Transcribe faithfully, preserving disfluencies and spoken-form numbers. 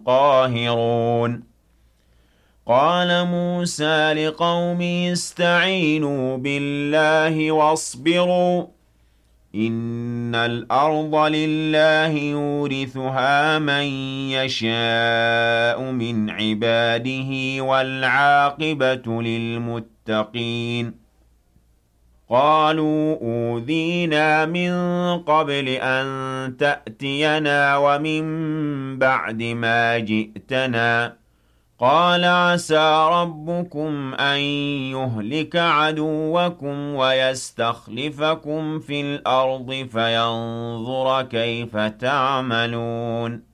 القاهرون قال موسى لقومه استعينوا بالله واصبروا إن الأرض لله يورثها من يشاء من عباده والعاقبة للمتقين قالوا أوذينا من قبل أن تأتينا ومن بعد ما جئتنا قال عسى ربكم أن يهلك عدوكم ويستخلفكم في الأرض فينظر كيف تعملون